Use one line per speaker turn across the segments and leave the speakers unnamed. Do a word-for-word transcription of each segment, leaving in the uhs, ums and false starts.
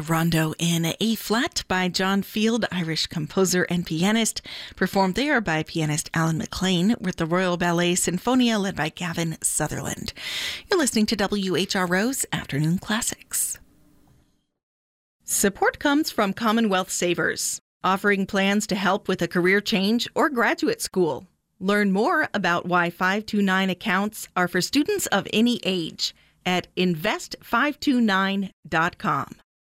a rondo in A flat by John Field, Irish composer and pianist, performed there by pianist Alan McLean with the Royal Ballet Sinfonia led by Gavin Sutherland. You're listening to W H R O's Afternoon Classics. Support comes from Commonwealth Savers, offering plans to help with a career change or graduate school. Learn more about why five two nine accounts are for students of any age at invest five two nine dot com.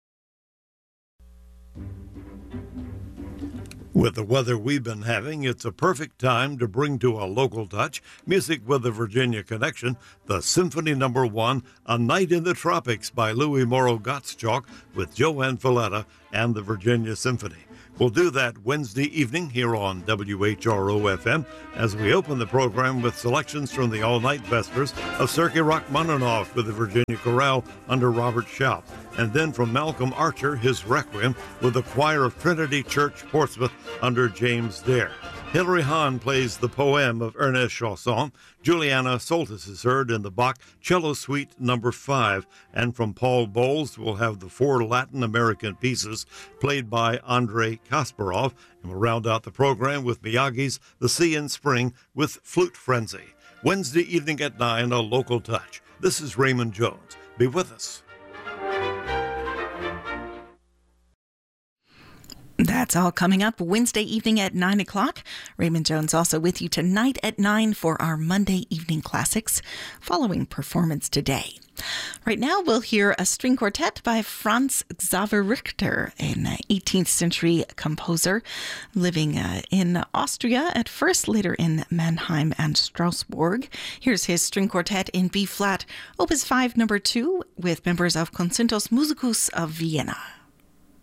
With the weather we've been having, it's a perfect time to bring to a local touch music with the Virginia Connection, the Symphony Number One, A Night in the Tropics by Louis Morrow Gottschalk with Joanne Falletta and the Virginia Symphony. We'll do that Wednesday evening here on W H R O F M as we open the program with selections from the all-night Vespers of Sergei Rachmaninoff with the Virginia Chorale under Robert Schaub, and then from Malcolm Archer, his Requiem with the Choir of Trinity Church, Portsmouth under James Dare. Hilary Hahn plays the poem of Ernest Chausson. Juliana Soltis is heard in the Bach Cello Suite number five. And from Paul Bowles, we'll have the four Latin American pieces played by Andrei Kasparov. And we'll round out the program with Miyagi's The Sea in Spring with Flute Frenzy. Wednesday evening at nine, a local touch. This is Raymond Jones. Be with us.
That's all coming up Wednesday evening at nine o'clock. Raymond Jones also with you tonight at nine for our Monday evening classics following performance today. Right now we'll hear a string quartet by Franz Xaver Richter, an eighteenth century composer living uh, in Austria at first, later in Mannheim and Strasbourg. Here's his string quartet in B flat, opus five number two, with members of Concertos Musicus of Vienna.